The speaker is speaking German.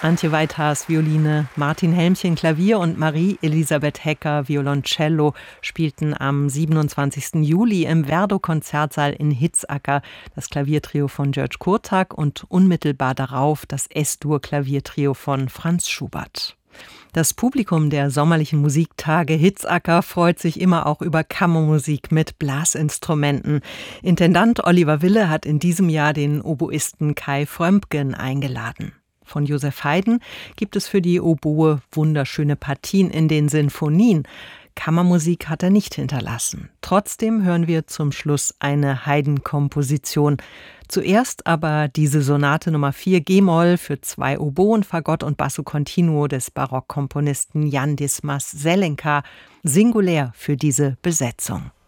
Antje Weithaas Violine, Martin Helmchen Klavier und Marie-Elisabeth Hecker Violoncello spielten am 27. Juli im Werdow-Konzertsaal in Hitzacker das Klaviertrio von György Kurtág und unmittelbar darauf das S-Dur-Klaviertrio von Franz Schubert. Das Publikum der sommerlichen Musiktage Hitzacker freut sich immer auch über Kammermusik mit Blasinstrumenten. Intendant Oliver Wille hat in diesem Jahr den Oboisten Kai Frömpgen eingeladen. Von Joseph Haydn gibt es für die Oboe wunderschöne Partien in den Sinfonien. Kammermusik hat er nicht hinterlassen. Trotzdem hören wir zum Schluss eine Haydn-Komposition. Zuerst aber diese Sonate Nummer 4 G-Moll für 2 Oboen, Fagott und Basso Continuo des Barockkomponisten Jan Dismas Zelenka, singulär für diese Besetzung.